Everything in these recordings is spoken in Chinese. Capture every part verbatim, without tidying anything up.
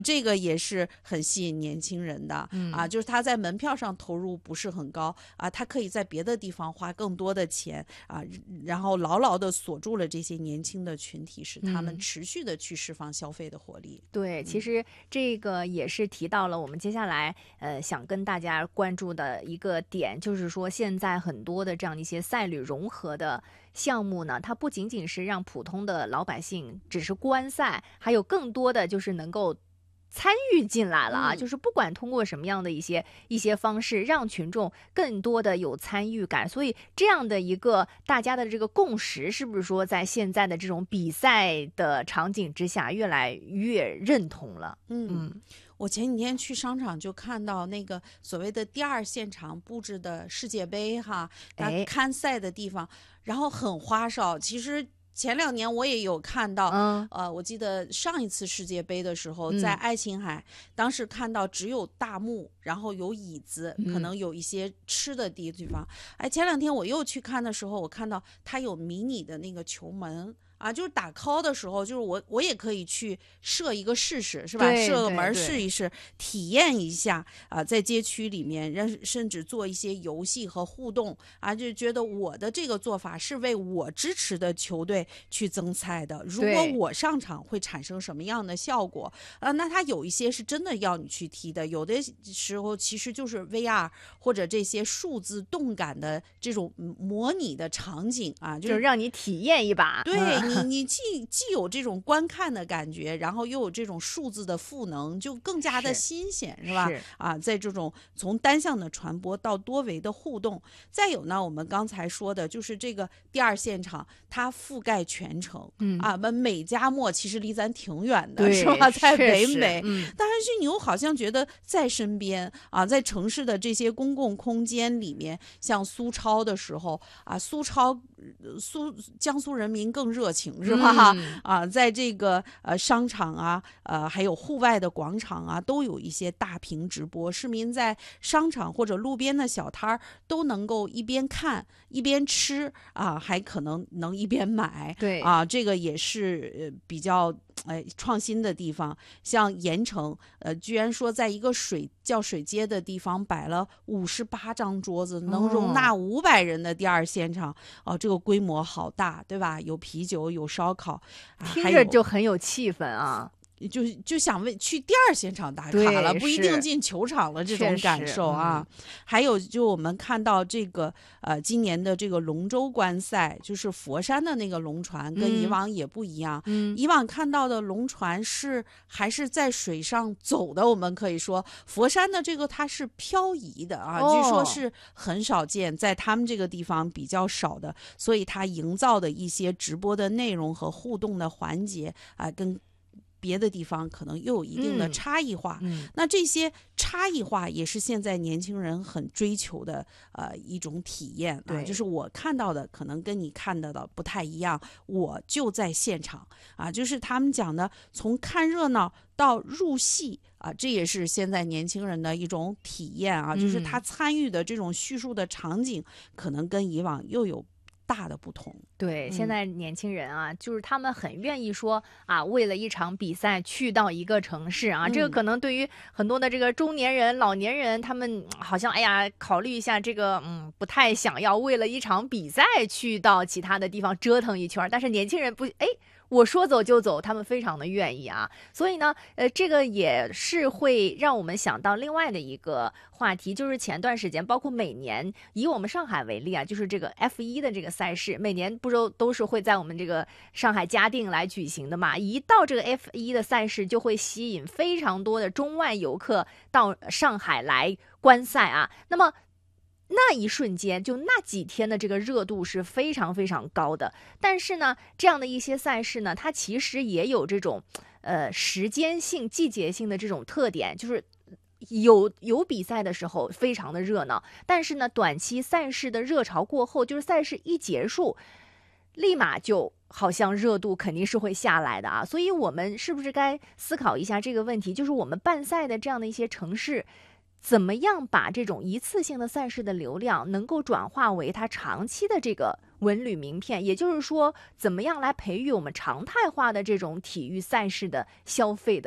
这个也是很吸引年轻人的、嗯、啊，就是他在门票上投入不是很高啊，他可以在别的地方花更多的钱啊，然后牢牢的锁住了这些年轻的群体，使他们持续的去释放消费的活力。 嗯、对，其实这个也是提到了我们接下来呃想跟大家关注的一个点，就是说现在很多的这样一些赛旅融合的项目呢，它不仅仅是让普通的老百姓只是观赛，还有更多的就是能够参与进来了啊、嗯，就是不管通过什么样的一些一些方式，让群众更多的有参与感，所以这样的一个大家的这个共识，是不是说在现在的这种比赛的场景之下越来越认同了？ 嗯。嗯，我前几天去商场就看到那个所谓的第二现场布置的世界杯哈，它看赛的地方，然后很花哨。其实前两年我也有看到、嗯、呃，我记得上一次世界杯的时候、嗯、在爱琴海，当时看到只有大幕，然后有椅子、嗯、可能有一些吃的地方。哎，前两天我又去看的时候，我看到它有迷你的那个球门啊，就是打 call 的时候，就是我我也可以去设一个试试，是吧？设个门试一试，体验一下啊，在街区里面，甚至做一些游戏和互动啊，就觉得我的这个做法是为我支持的球队去增菜的。如果我上场会产生什么样的效果啊？那它有一些是真的要你去踢的，有的时候其实就是 V R 或者这些数字动感的这种模拟的场景啊， 就是、就是让你体验一把。 对。你你既既有这种观看的感觉，然后又有这种数字的赋能，就更加的新鲜， 是, 是吧？是啊，在这种从单向的传播到多维的互动，再有呢，我们刚才说的就是这个第二现场，它覆盖全城，嗯啊，美加墨其实离咱挺远的，是吧？在北美，嗯、但是你又好像觉得在身边啊，在城市的这些公共空间里面，像苏超的时候啊，苏超苏江苏人民更热情。是吧、嗯？啊，在这个呃商场啊，呃还有户外的广场啊，都有一些大屏直播，市民在商场或者路边的小摊儿都能够一边看一边吃啊，还可能能一边买。 对啊，这个也是呃比较哎创新的地方。像盐城，呃，居然说在一个水叫水街的地方摆了五十八张桌子，能容纳五百人的第二现场，哦、啊，这个规模好大，对吧？有啤酒。有烧烤， 听着就很有气氛啊！ 就就想为去第二现场打卡了，不一定进球场了，这种感受啊。嗯、还有就我们看到这个呃，今年的这个龙舟观赛，就是佛山的那个龙船，跟以往也不一样。嗯，以往看到的龙船是还是在水上走的，我们可以说佛山的这个它是漂移的啊，哦、据说是很少见，在他们这个地方比较少的，所以它营造的一些直播的内容和互动的环节啊，跟别的地方可能又有一定的差异化、嗯嗯、那这些差异化也是现在年轻人很追求的呃一种体验啊，就是我看到的可能跟你看到的不太一样，我就在现场啊，就是他们讲的从看热闹到入戏啊，这也是现在年轻人的一种体验啊，就是他参与的这种叙述的场景可能跟以往又有大的不同。 对、 嗯、 现在年轻人啊，就是他们很愿意说啊，为了一场比赛去到一个城市啊、嗯、这个可能对于很多的这个中年人老年人，他们好像哎呀考虑一下这个嗯不太想要为了一场比赛去到其他的地方折腾一圈，但是年轻人不哎我说走就走，他们非常的愿意啊，所以呢，呃，这个也是会让我们想到另外的一个话题，就是前段时间，包括每年以我们上海为例啊，就是这个 F 一 的这个赛事，每年不都都是会在我们这个上海嘉定来举行的嘛，一到这个 F 一 的赛事，就会吸引非常多的中外游客到上海来观赛啊，那么那一瞬间，就那几天的这个热度是非常非常高的。但是呢，这样的一些赛事呢，它其实也有这种呃时间性、季节性的这种特点，就是有有比赛的时候非常的热闹，但是呢，短期赛事的热潮过后，就是赛事一结束，立马就好像热度肯定是会下来的啊。所以我们是不是该思考一下这个问题？就是我们办赛的这样的一些城市，怎么样把这种一次性的赛事的流量能够转化为它长期的这个文旅名片，也就是说怎么样来培育我们常态化的这种体育赛事的消费的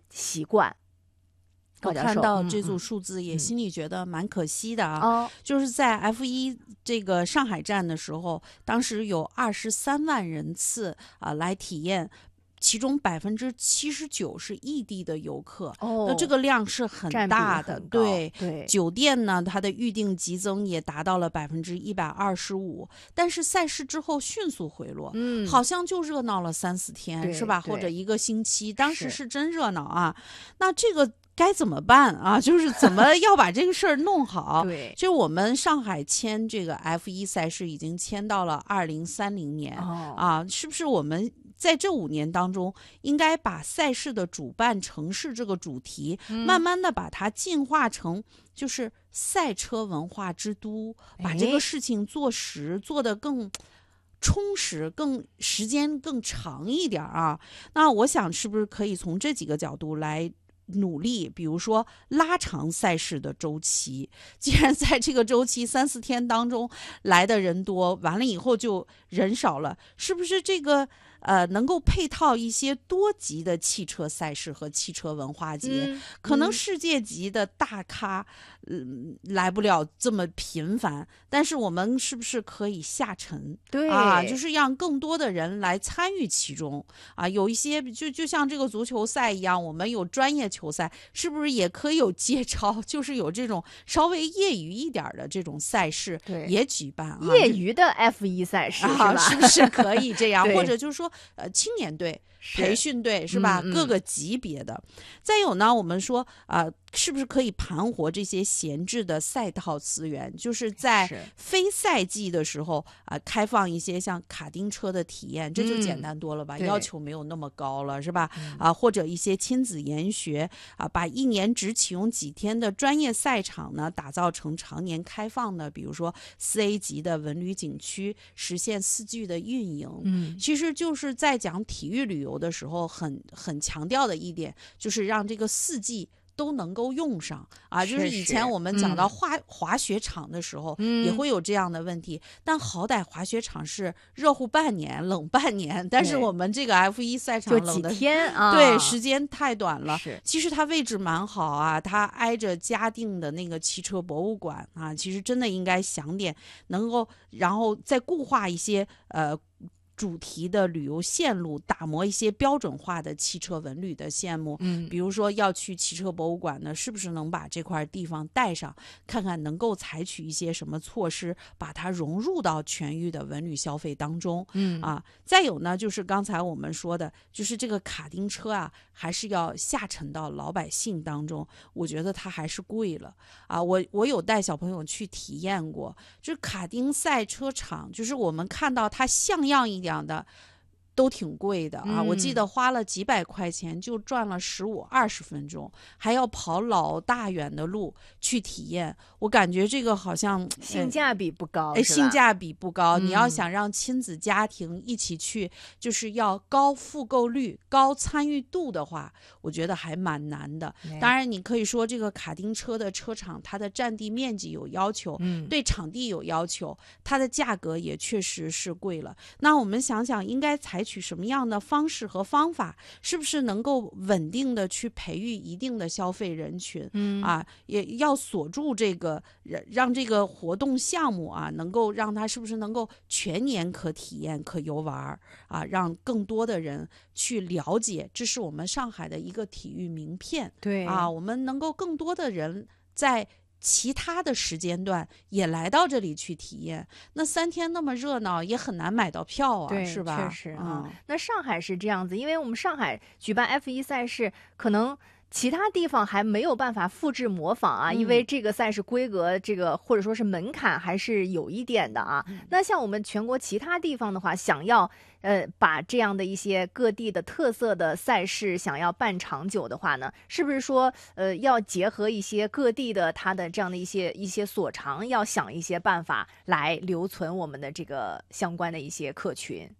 习惯。 我看到这组嗯数字也嗯心里觉得蛮可惜的啊， 哦， 就是在 F 一 这个上海站的时候，当时有二十三万人次啊来体验。其中百分之七十九是异地的游客， 哦， 那这个量是很占比大的。 很高对对， 酒店呢，它的预订急增也达到了百分之一百二十五，但是赛事之后迅速回落， 嗯， 好像就热闹了三四天， 对是吧？ 对或者一个星期，当时是是真热闹啊。那这个该怎么办啊？就是怎么要把这个事儿弄好？ 对， 就我们上海签这个 F 一 赛事已经签到了二零三零年、 哦， 啊，是不是我们在这五年当中，应该把赛事的主办城市这个主题， 嗯慢慢的把它进化成就是赛车文化之都，把这哎个事情做实，做得更充实、更时间更长一点啊。那我想是不是可以从这几个角度来努力，比如说拉长赛事的周期。既然在这个周期三四天当中来的人多，完了以后就人少了，是不是这个呃能够配套一些多级的汽车赛事和汽车文化节？ 嗯可能嗯世界级的大咖，嗯、来不了这么频繁，但是我们是不是可以下沉？ 对啊，就是让更多的人来参与其中啊。有一些就就像这个足球赛一样，我们有专业球赛，是不是也可以有街超？就是有这种稍微业余一点儿的这种赛事对也举办啊。 业余的 F 一 赛事是啊， 吧？ 是不是可以这样？ 对或者就是说，呃，青年队、 是培训队是吧？ 嗯嗯各个级别的。再有呢，我们说啊、呃是不是可以盘活这些闲置的赛道资源？就是在是非赛季的时候啊、开放一些像卡丁车的体验，这就简嗯单多了吧？ 对要求没有那么高了，是吧？ 嗯啊，或者一些亲子研学啊，把一年只启用几天的专业赛场呢，打造成常年开放的，比如说四 A 级的文旅景区，实现四季的运营。 嗯其实就是在讲体育旅游的时候很，很强调的一点，就是让这个四季都能够用上啊。就是以前是我们讲到嗯滑、滑雪场的时候， 嗯也会有这样的问题，但好歹滑雪场是热乎半年、冷半年，但是对我们这个 F 一 赛场就几冷的天啊， 对，时间太短了。 是其实它位置蛮好啊，它挨着嘉定的那个汽车博物馆啊，其实真的应该想点，能够然后再固化一些呃。主题的旅游线路，打磨一些标准化的汽车文旅的线目， 嗯比如说要去汽车博物馆呢，是不是能把这块地方带上，看看能够采取一些什么措施，把它融入到全域的文旅消费当中。 嗯啊，再有呢，就是刚才我们说的，就是这个卡丁车啊，还是要下沉到老百姓当中。我觉得它还是贵了啊。我我有带小朋友去体验过，就是卡丁赛车场，就是我们看到它像样一点的。都挺贵的啊！ 嗯我记得花了几百块钱就转了十五二十分钟，还要跑老大远的路去体验。我感觉这个好像性价比不高， 哎， 是吧性价比不高。你要嗯想让亲子家庭一起去，就是要高复购率、高参与度的话，我觉得还蛮难的。 哎当然，你可以说这个卡丁车的车场，它的占地面积有要求， 嗯对场地有要求，它的价格也确实是贵了。那我们想想，应该采取什么样的方式和方法，是不是能够稳定的去培育一定的消费人群？ 嗯啊，也要锁住这个，让让这个活动项目啊，能够让它是不是能够全年可体验、可游玩儿啊，让更多的人去了解，这是我们上海的一个体育名片。 对啊，我们能够更多的人在其他的时间段也来到这里去体验。那三天那么热闹，也很难买到票啊， 对， 是吧？ 确实啊、 嗯那上海是这样子，因为我们上海举办 F 一 赛事，可能其他地方还没有办法复制模仿啊， 嗯因为这个赛事规格，这个或者说是门槛还是有一点的啊。 嗯那像我们全国其他地方的话，想要呃把这样的一些各地的特色的赛事想要办长久的话呢，是不是说呃要结合一些各地的它的这样的一些一些所长，要想一些办法来留存我们的这个相关的一些客群？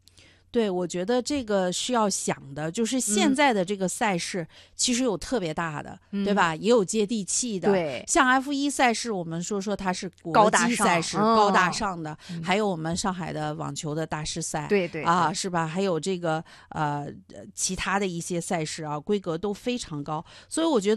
对，我觉得这个是要想的，就是现在的这个赛事其实有特别大的， 嗯、 对吧？也有接地气的， 对， 像 F 一 赛事，我们说说它是国高大上际赛事， 哦、 高大上的， 嗯、 还有我们上海的网球的大师赛， 对对啊，是吧？还有这个呃其他的一些赛事啊，规格都非常高，所以我觉得。